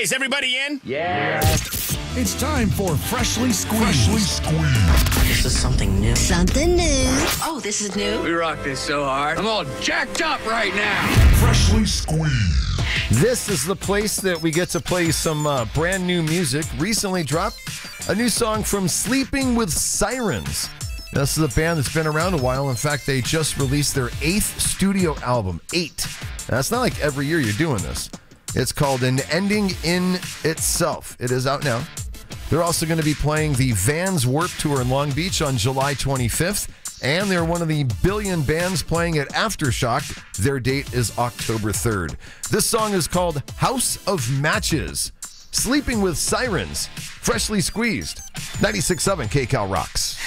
is everybody in? Yeah. It's time for Freshly Squeezed. This is something new. Something new. Oh, this is new? We rock this so hard. I'm all jacked up right now. Freshly Squeezed. This is the place that we get to play some brand new music. Recently dropped a new song from Sleeping with Sirens. This is a band that's been around a while. In fact, they just released their 8th studio album. 8. Now, it's not like every year you're doing this. It's called An Ending in Itself. It is out now. They're also going to be playing the Vans Warped Tour in Long Beach on July 25th. And they're one of the billion bands playing at Aftershock. Their date is October 3rd. This song is called House of Matches. Sleeping with Sirens. Freshly Squeezed. 96.7 KCal rocks.